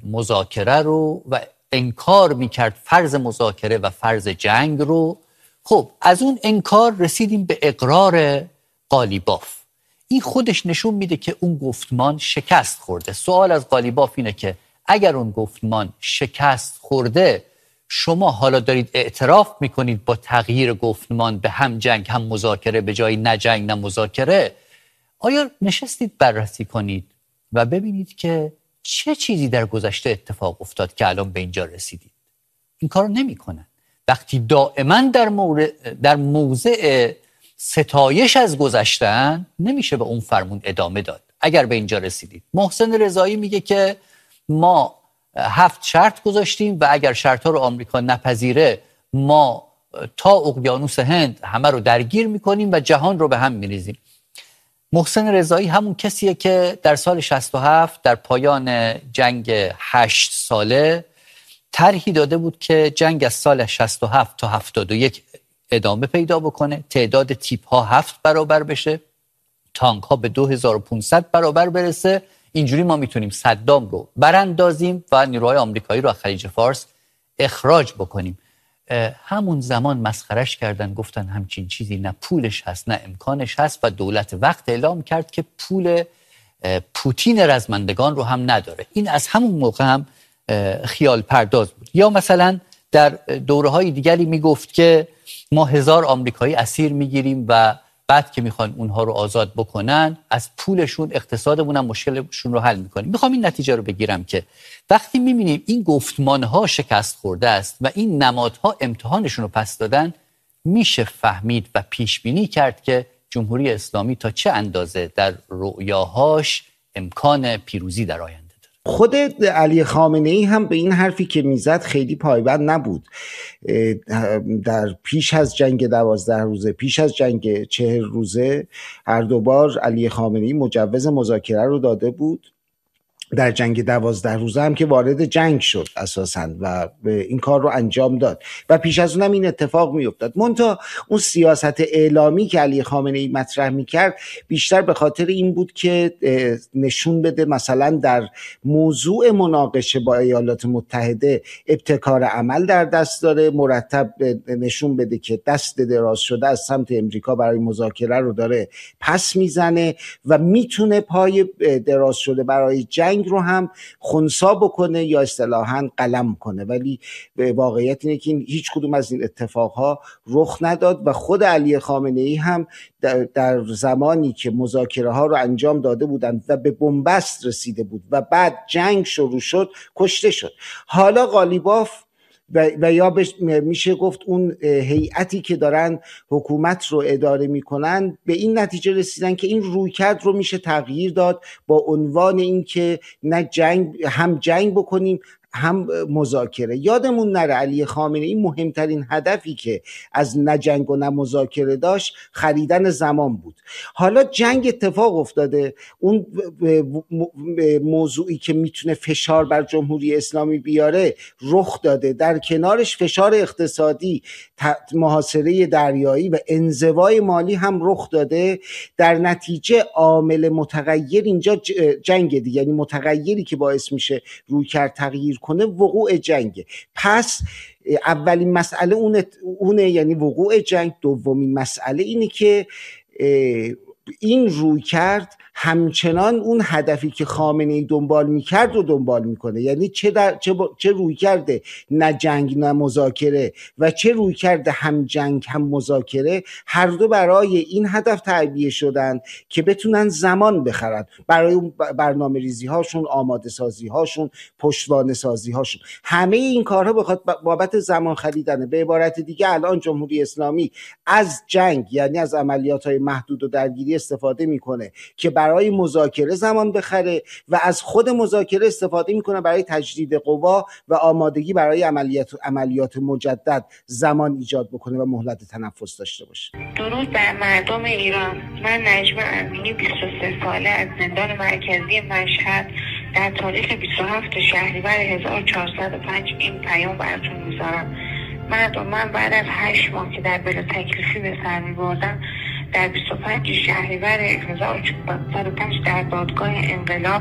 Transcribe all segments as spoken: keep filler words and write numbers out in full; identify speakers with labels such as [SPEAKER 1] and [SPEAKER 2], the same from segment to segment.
[SPEAKER 1] مذاکره رو و انکار میکرد فرض مذاکره و فرض جنگ رو. خب از اون انکار رسیدیم به اقرار قالیباف. این خودش نشون میده که اون گفتمان شکست خورده. سوال از قالیباف اینه که اگر اون گفتمان شکست خورده، شما حالا دارید اعتراف میکنید با تغییر گفتمان به هم جنگ هم مذاکره به جای نه جنگ نه مذاکره، آیا نشستید بررسی کنید و ببینید که چه چیزی در گذشته اتفاق افتاد که الان به اینجا رسیدید؟ این کار نمی کنن. وقتی دائما در, مورد در موضع ستایش از گذشتن، نمیشه به اون فرمون ادامه داد. اگر به اینجا رسیدید، محسن رضایی میگه که ما هفت شرط گذاشتیم و اگر شرط ها رو آمریکا نپذیره، ما تا اقیانوس هند همه رو درگیر میکنیم و جهان رو به هم میریزیم. محسن رضایی همون کسیه که در سال شصت و هفت در پایان جنگ هشت ساله طرحی داده بود که جنگ از سال شصت و هفت تا هفتاد و یک ادامه پیدا بکنه، تعداد تیپ ها هفت برابر بشه، تانک ها به دو هزار و پانصد برابر برسه. اینجوری ما میتونیم صدام رو براندازیم و نیروهای آمریکایی رو از خلیج فارس اخراج بکنیم. همون زمان مسخرش کردن، گفتن همچین چیزی نه پولش هست نه امکانش هست و دولت وقت اعلام کرد که پول پوتین رزمندگان رو هم نداره. این از همون موقع هم خیال پرداز بود. یا مثلا در دوره‌های دیگری میگفت که ما هزار آمریکایی اسیر میگیریم و بعد که میخوان اونها رو آزاد بکنن از پولشون اقتصادمون هم مشکلشون رو حل میکنیم. میخوام این نتیجه رو بگیرم که وقتی میبینیم این گفتمانها شکست خورده است و این نمادها امتحانشون رو پس دادن، میشه فهمید و پیش بینی کرد که جمهوری اسلامی تا چه اندازه در رؤیاهاش امکان پیروزی در آینده.
[SPEAKER 2] خود علی خامنه‌ای هم به این حرفی که میزد خیلی پایبند نبود. در پیش از جنگ دوازده روزه، پیش از جنگ چهل روزه، هر دوبار علی خامنه‌ای مجوز مذاکره رو داده بود. در جنگ دوازده روزه هم که وارد جنگ شد اساساً و این کار رو انجام داد و پیش از اونم این اتفاق میافتاد. منتها اون سیاست اعلامی که علی خامنه‌ای مطرح میکرد بیشتر به خاطر این بود که نشون بده مثلا در موضوع مناقشه با ایالات متحده ابتکار عمل در دست داره، مرتب نشون بده که دست دراز شده از سمت امریکا برای مذاکره رو داره پس میزنه و میتونه پای دراز شده برای جنگ رو هم خنثی بکنه یا اصطلاحاً قلم کنه. ولی به واقعیت اینه که این هیچ کدوم از این اتفاقها رخ نداد و خود علی خامنه‌ای هم در, در زمانی که مذاکره ها رو انجام داده بودند و به بنبست رسیده بود و بعد جنگ شروع شد کشته شد. حالا قالیباف و, و یا میشه گفت اون هیئتی که دارن حکومت رو اداره میکنن به این نتیجه رسیدن که این رویکرد رو میشه تغییر داد با عنوان این که نه جنگ، هم جنگ بکنیم هم مذاکره. یادمون نره علی خامنه‌ای مهمترین هدفی که از نه جنگ و نه مذاکره داشت خریدن زمان بود. حالا جنگ اتفاق افتاده، اون موضوعی که میتونه فشار بر جمهوری اسلامی بیاره رخ داده، در کنارش فشار اقتصادی، محاصره دریایی و انزوای مالی هم رخ داده. در نتیجه عامل متغیر اینجا جنگ دیگه، یعنی متغیری که باعث میشه رویکرد تغییر کنه وقوع جنگ. پس اولین مسئله اونه, اونه یعنی وقوع جنگ. دومین مسئله اینه که این رویکرد همچنان اون هدفی که خامنه‌ای دنبال میکرد رو دنبال میکنه، یعنی چه در چه, چه روی کرده نه جنگ نه مذاکره و چه روی کرده هم جنگ هم مذاکره، هر دو برای این هدف تعبیه شدن که بتونن زمان بخرن برای برنامه ریزی هاشون، آماده سازی هاشون، پشتوانه سازی هاشون. همه این کارها بخواد بابت زمان خریدنه. به عبارت دیگه الان جمهوری اسلامی از جنگ، یعنی از عملیات های محدود و درگیری استفاده میکنه که برای مذاکره زمان بخره و از خود مذاکره استفاده میکنه برای تجدید قوا و آمادگی برای عملیات عملیات مجدد زمان ایجاد بکنه و مهلت تنفس داشته باشه.
[SPEAKER 3] درود بر مردم ایران. من نجمه امینی بیست و سه ساله از زندان مرکزی مشهد در تاریخ بیست و هفتم شهریور هزار و چهارصد و پنج این پیام براتون میذارم. مردم، من بعد از هشت ماه که در بلا تکلیفی به سر میبردم در بیست و پنج شهریور هزار و چهارصد و پنج در دادگاه انقلاب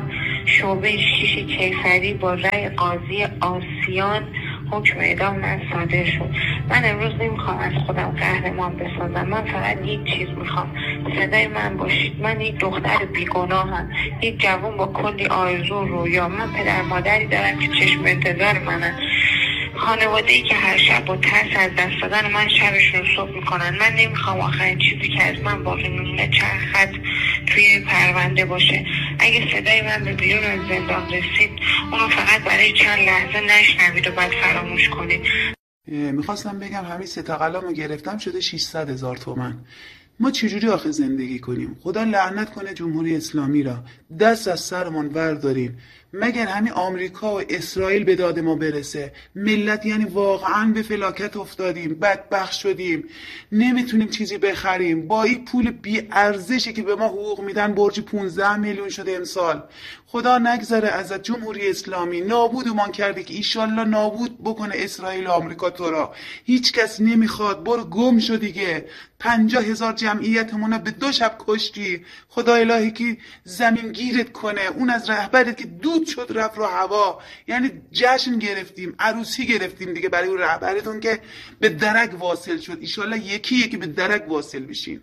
[SPEAKER 3] شعبه شیش کیفری با رأی قاضی آسیان حکم اعدام من صادر شد. من امروز نمیخوام از خودم قهرمان بسازم، من فقط یک چیز میخوام، صدای من باشید. من یک دختر بیگناهم، یک جوان با کلی آرزو و رویا. من پدر مادری دارم که چشم انتظار منن، خانواده‌ای که هر شب با ترس از دست دادن من شبشون رو صبح میکنن. من نمیخوام آخرین چیزی که از من باقی میمونه چند خط توی پرونده باشه. اگه صدای من به بیرون از زندان رسید، اونو فقط برای چند لحظه نشنوید و بعد فراموش کنید.
[SPEAKER 4] میخواستم بگم همین سه تقلامو گرفتم شده ششصد هزار تومن. ما چجوری آخه زندگی کنیم؟ خدا لعنت کنه جمهوری اسلامی را، دست از سرمون برداریم. مگر همین آمریکا و اسرائیل به داد ما برسه؟ ملت یعنی واقعا به فلاکت افتادیم، بدبخت شدیم، نمیتونیم چیزی بخریم. با این پول بی ارزشی که به ما حقوق میدن برج پانزده میلیون شده امسال. خدا نگذره ازت جمهوری اسلامی، نابودمان کرده که ایشالله نابود بکنه اسرائیل و آمریکا تو را. هیچ کس نمیخواد، برو گم شو دیگه. پنجاه هزار جمعیتمون به دو شب کشتی. خدا الهی که زمین گیرت کنه، اون از رهبرت که دود شد رفت رو هوا. یعنی جشن گرفتیم، عروسی گرفتیم دیگه برای اون رهبرتون که به درک واصل شد. ایشالله یکی یکی به درک واصل بشین.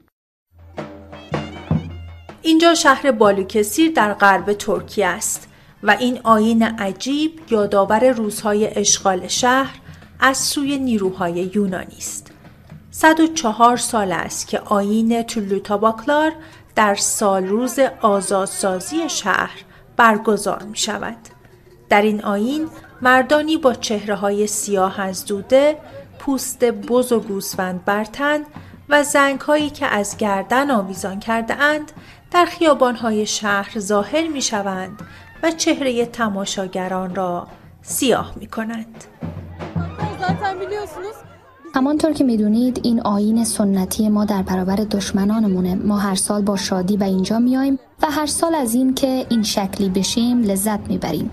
[SPEAKER 5] اینجا شهر بالوکسیر در غرب ترکیه است و این آیین عجیب یادآور روزهای اشغال شهر از سوی نیروهای یونانی است. صد و چهار سال است که آیین تولوتاباکلار در سالروز آزادسازی شهر برگزار می شود. در این آیین مردانی با چهره‌های سیاه از دوده، پوست بز و گوسفند بر تن و زنگ‌هایی که از گردن آویزان کرده اند در خیابان‌های شهر ظاهر می شوند و چهره تماشاگران را سیاه می کنند.
[SPEAKER 6] همانطور که میدونید این آیین سنتی ما در برابر دشمنانمونه. ما هر سال با شادی به اینجا میایم و هر سال از این که این شکلی بشیم لذت میبریم.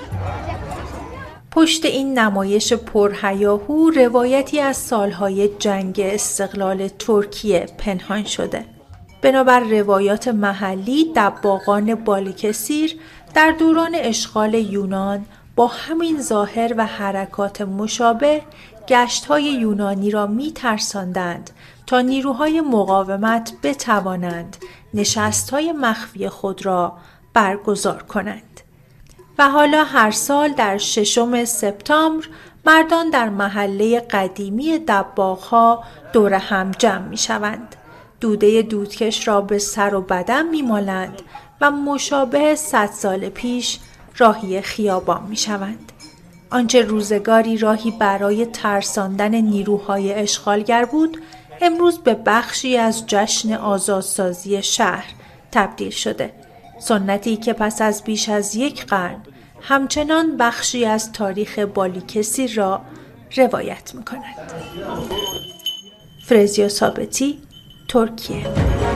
[SPEAKER 5] پشت این نمایش پرهیاهو روایتی از سالهای جنگ استقلال ترکیه پنهان شده. بنابر روایات محلی دباغان بالوکسیر در دوران اشغال یونان با همین ظاهر و حرکات مشابه گشت‌های یونانی را می‌ترساندند تا نیروهای مقاومت بتوانند نشست‌های مخفی خود را برگزار کنند. و حالا هر سال در ششم سپتامبر مردان در محله قدیمی دباغ‌ها دور هم جمع می‌شوند. دوده دودکش را به سر و بدن می‌مالند و مشابه صد سال پیش راهی خیابان می‌شوند. آنچه روزگاری راهی برای ترساندن نیروهای اشغالگر بود، امروز به بخشی از جشن آزادسازی شهر تبدیل شده. سنتی که پس از بیش از یک قرن همچنان بخشی از تاریخ بالوکسیر را روایت می‌کند. فرزیا ثابتی، ترکیه.